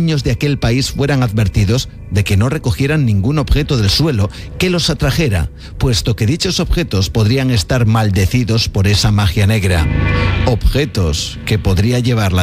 niños de aquel país fueran advertidos de que no recogieran ningún objeto del suelo que los atrajera, puesto que dichos objetos podrían estar maldecidos por esa magia negra. Objetos que podría llevar la